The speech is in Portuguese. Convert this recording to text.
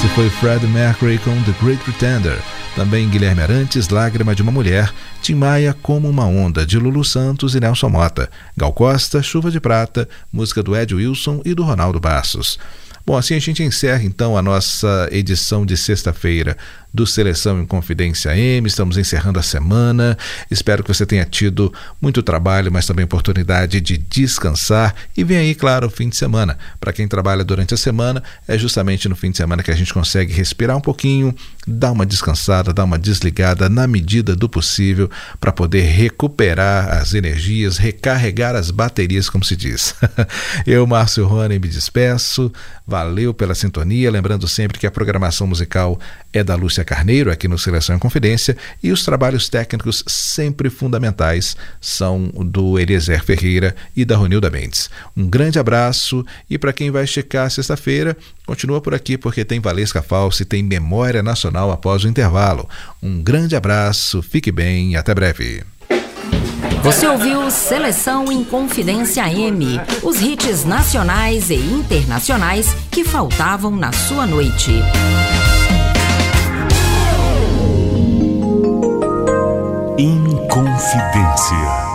Esse foi Freddie Mercury com The Great Pretender. Também Guilherme Arantes, Lágrima de uma Mulher. Tim Maia, Como uma Onda, de Lulu Santos e Nelson Mota. Gal Costa, Chuva de Prata, música do Ed Wilson e do Ronaldo Bastos. Bom, assim a gente encerra então a nossa edição de sexta-feira do Seleção em Confidência AM. Estamos encerrando a semana. Espero que você tenha tido muito trabalho, mas também oportunidade de descansar. E vem aí, claro, o fim de semana. Para quem trabalha durante a semana, é justamente no fim de semana que a gente consegue respirar um pouquinho, dar uma descansada, dar uma desligada na medida do possível para poder recuperar as energias, recarregar as baterias, como se diz. Eu, Márcio Rony, me despeço. Valeu pela sintonia. Lembrando sempre que a programação musical é da Lúcia Carneiro, aqui no Seleção em Confidência, e os trabalhos técnicos sempre fundamentais são do Eliezer Ferreira e da Ronilda Mendes. Um grande abraço, e para quem vai checar sexta-feira, continua por aqui porque tem Valesca Falsi, tem Memória Nacional após o intervalo. Um grande abraço, fique bem e até breve. Você ouviu Seleção em Confidência AM, os hits nacionais e internacionais que faltavam na sua noite. Inconfidência.